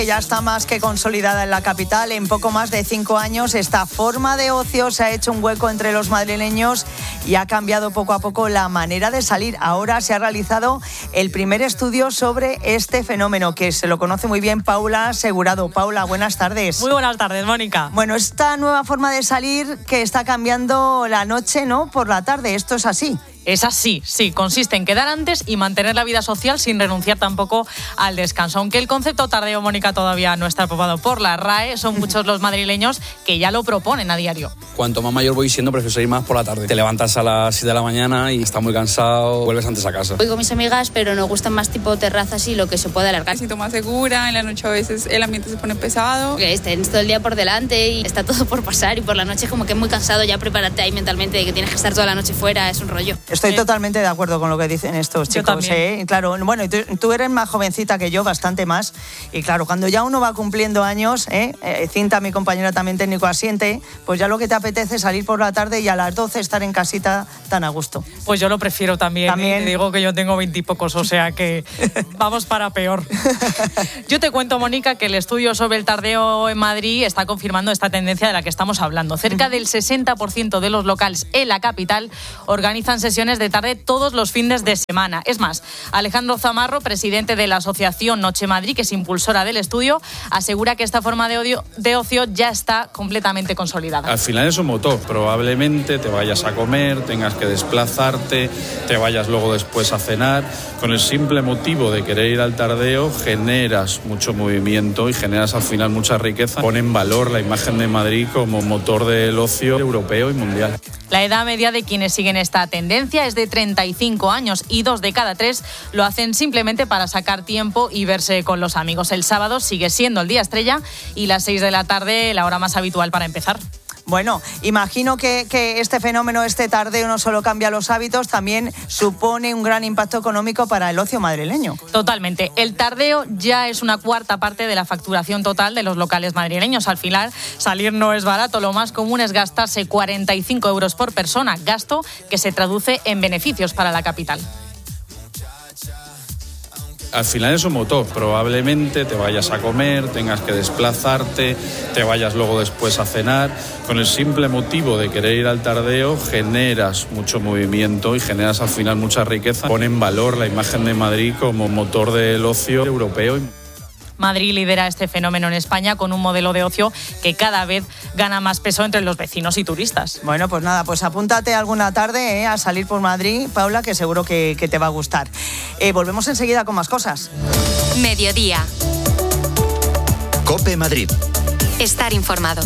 Ya está más que consolidada en la capital. En poco más de 5 años esta forma de ocio se ha hecho un hueco entre los madrileños y ha cambiado poco a poco la manera de salir. Ahora se ha realizado el primer estudio sobre este fenómeno, que se lo conoce muy bien Paula Asegurado. Paula, buenas tardes. Muy buenas tardes, Mónica. Bueno, esta nueva forma de salir que está cambiando la noche, ¿no?, por la tarde. ¿Esto es así? Es así, sí, consiste en quedar antes y mantener la vida social sin renunciar tampoco al descanso. Aunque el concepto tardeo, Mónica, todavía no está aprobado por la RAE, son muchos los madrileños que ya lo proponen a diario. Cuanto más mayor voy siendo, prefiero salir más por la tarde. Te levantas a las 7 de la mañana y estás muy cansado, vuelves antes a casa. Voy con mis amigas, pero nos gustan más tipo terrazas y lo que se puede alargar. Me siento más segura, en la noche a veces el ambiente se pone pesado. Que estén todo el día por delante y está todo por pasar, y por la noche es como que es muy cansado, ya prepárate ahí mentalmente de que tienes que estar toda la noche fuera, es un rollo. Estoy totalmente de acuerdo con lo que dicen estos chicos, Claro, bueno, tú eres más jovencita que yo, bastante más, y claro, cuando ya uno va cumpliendo años, Cinta, mi compañera también técnico, asiente, pues ya lo que te apetece es salir por la tarde y a las 12 estar en casita tan a gusto. Pues yo lo prefiero también. Te digo que yo tengo 20 y pocos, o sea que vamos para peor. Yo te cuento, Mónica, que el estudio sobre el tardeo en Madrid está confirmando esta tendencia de la que estamos hablando. Cerca del 60% de los locales en la capital organizan sesiones de tarde todos los fines de semana. Es más, Alejandro Zamarro, presidente de la Asociación Noche Madrid, que es impulsora del estudio, asegura que esta forma de ocio ya está completamente consolidada. Al final es un motor. Probablemente te vayas a comer, tengas que desplazarte, te vayas luego después a cenar. Con el simple motivo de querer ir al tardeo, generas mucho movimiento y generas al final mucha riqueza. Pone en valor la imagen de Madrid como motor del ocio europeo y mundial. La edad media de quienes siguen esta tendencia es de 35 años y 2 de cada 3 lo hacen simplemente para sacar tiempo y verse con los amigos. El sábado sigue siendo el día estrella y las 6 de la tarde la hora más habitual para empezar. Bueno, imagino que este fenómeno, este tardeo, no solo cambia los hábitos, también supone un gran impacto económico para el ocio madrileño. Totalmente. El tardeo ya es una cuarta parte de la facturación total de los locales madrileños. Al final, salir no es barato. Lo más común es gastarse 45 euros por persona, gasto que se traduce en beneficios para la capital. Al final es un motor. Probablemente te vayas a comer, tengas que desplazarte, te vayas luego después a cenar. Con el simple motivo de querer ir al tardeo, generas mucho movimiento y generas al final mucha riqueza. Pone en valor la imagen de Madrid como motor del ocio europeo. Madrid lidera este fenómeno en España con un modelo de ocio que cada vez gana más peso entre los vecinos y turistas. Bueno, pues nada, pues apúntate alguna tarde a salir por Madrid, Paula, que seguro que te va a gustar. Volvemos enseguida con más cosas. Mediodía. COPE Madrid. Estar informado.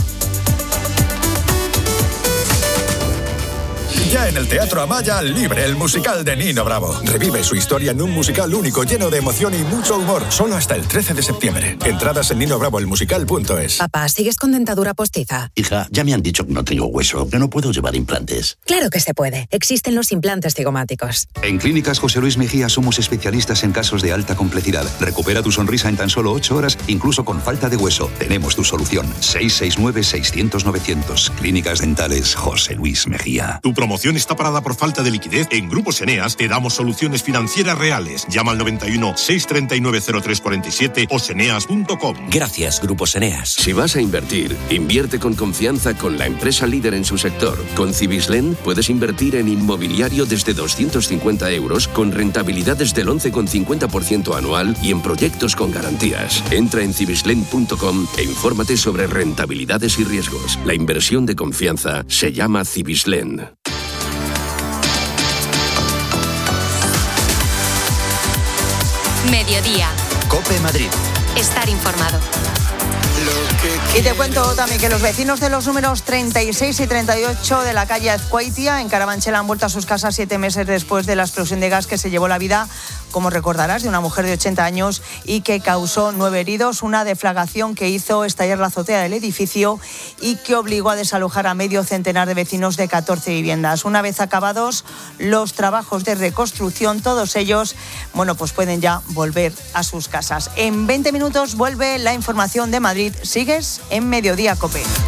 Ya en el Teatro Amaya, Libre, el musical de Nino Bravo. Revive su historia en un musical único, lleno de emoción y mucho humor. Solo hasta el 13 de septiembre. Entradas en ninobravoelmusical.es. Papá, ¿sigues con dentadura postiza? Hija, ya me han dicho que no tengo hueso, que no puedo llevar implantes. Claro que se puede. Existen los implantes cigomáticos. En Clínicas José Luis Mejía somos especialistas en casos de alta complejidad. Recupera tu sonrisa en tan solo 8 horas, incluso con falta de hueso. Tenemos tu solución. 669-600-900. Clínicas Dentales José Luis Mejía. Tu promoción está parada por falta de liquidez. En Grupos Eneas te damos soluciones financieras reales. Llama al 91 639 0347 o seneas.com. Gracias, Grupos Eneas. Si vas a invertir, invierte con confianza con la empresa líder en su sector. Con Cibislen puedes invertir en inmobiliario desde 250 euros con rentabilidades del 11,50% anual y en proyectos con garantías. Entra en cibislen.com e infórmate sobre rentabilidades y riesgos. La inversión de confianza se llama Cibislen. Mediodía. COPE Madrid. Estar informado. Y te cuento también que los vecinos de los números 36 y 38 de la calle Azcuaitia, en Carabanchel, han vuelto a sus casas 7 meses después de la explosión de gas que se llevó la vida, como recordarás, de una mujer de 80 años y que causó 9 heridos. Una deflagración que hizo estallar la azotea del edificio y que obligó a desalojar a medio centenar de vecinos de 14 viviendas. Una vez acabados los trabajos de reconstrucción, todos ellos, pues pueden ya volver a sus casas. En 20 minutos vuelve la información de Madrid. Sigues en Mediodía COPE.